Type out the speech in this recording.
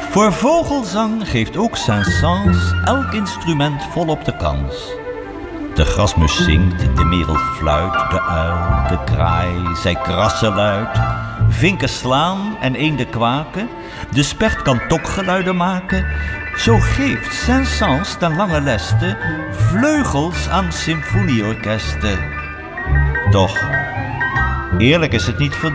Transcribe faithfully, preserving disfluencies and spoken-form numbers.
Voor vogelzang geeft ook Saint-Saëns elk instrument volop de kans. De grasmus zingt, de merel fluit, de uil, de kraai, zij krassen luid. Vinken slaan en eenden kwaken, de spert kan tokgeluiden maken. Zo geeft Saint-Saëns ten lange leste vleugels aan symfonieorkesten. Doch, eerlijk is het niet verdiend.